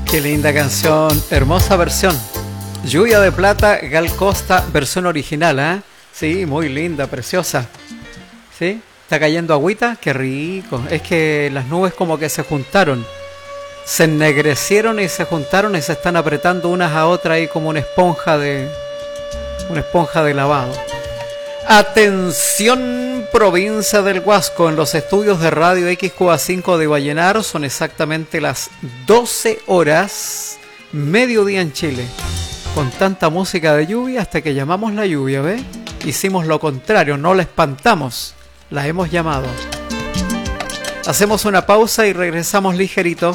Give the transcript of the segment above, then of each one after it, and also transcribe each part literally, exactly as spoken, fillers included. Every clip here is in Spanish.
Qué linda canción, hermosa versión. Lluvia de Plata, Gal Costa, versión original, ¿eh? Sí, muy linda, preciosa. ¿Sí? ¿Está cayendo agüita? Qué rico. Es que las nubes como que se juntaron. Se ennegrecieron y se juntaron y se están apretando unas a otras ahí como una esponja de... Una esponja de lavado. Atención, provincia del Huasco, en los estudios de Radio X Q A cinco de Vallenar son exactamente las doce horas, mediodía en Chile. Con tanta música de lluvia hasta que llamamos la lluvia, ¿ve? Hicimos lo contrario, no la espantamos, la hemos llamado. Hacemos una pausa y regresamos ligerito.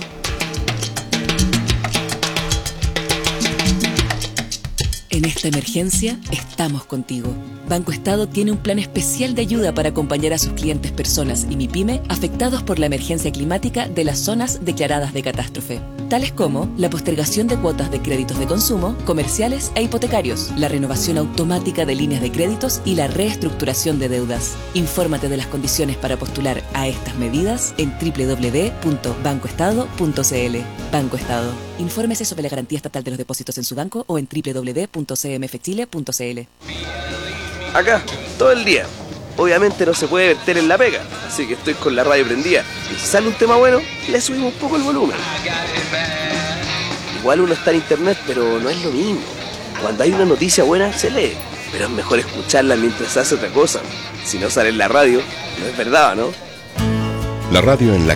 En esta emergencia estamos contigo. Banco Estado tiene un plan especial de ayuda para acompañar a sus clientes personas y MIPYME afectados por la emergencia climática de las zonas declaradas de catástrofe, tales como la postergación de cuotas de créditos de consumo, comerciales e hipotecarios, la renovación automática de líneas de créditos y la reestructuración de deudas. Infórmate de las condiciones para postular a estas medidas en doble u doble u doble u punto banco estado punto c l. Banco Estado. Infórmese sobre la garantía estatal de los depósitos en su banco o en doble u doble u doble u punto c m f chile punto c l. Acá, todo el día. Obviamente no se puede verter en la pega, así que estoy con la radio prendida. Y si sale un tema bueno, le subimos un poco el volumen. Igual uno está en internet, pero no es lo mismo. Cuando hay una noticia buena, se lee, pero es mejor escucharla mientras hace otra cosa. Si no sale en la radio, no es verdad, ¿no? La radio en la